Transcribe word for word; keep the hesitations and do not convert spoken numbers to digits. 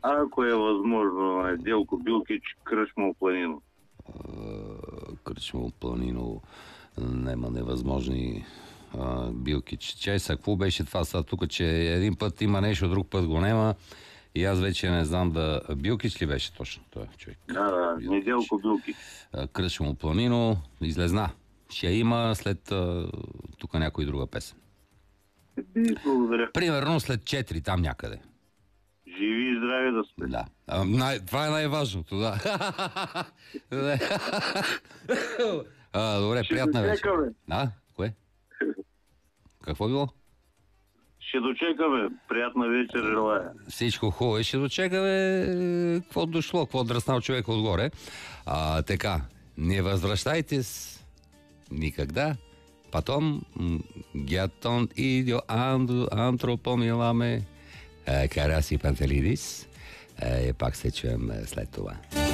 Ако е възможно, Неделко Билкич, Кръчмо планино. Кръчмо планино, нема невъзможни. Uh, Билкич. Чай са, какво беше това сега тук, че един път има нещо, друг път го нема и аз вече не знам да... Билкич ли беше точно този човек? Да, да, Билкич. Неделко Билкич. Uh, Кръчмо планино, излезна. Ще има след uh, тук някой друга песен. Благодаря. Примерно след четири там някъде. Живи и здрави да сте. Да. А, най... Това е най-важното, да. а, добре, ще приятна вечер. Да? Кое? Какво било? Ще дочекаме. Приятна вечер, желая. Всичко хубаво. Ще дочекаме какво дошло, какво дръснал човек отгоре. А, така, не възвръщайте с никогда. Потом гятон идио анду антропомиламе караси пантелидис. Пак се чуем след това.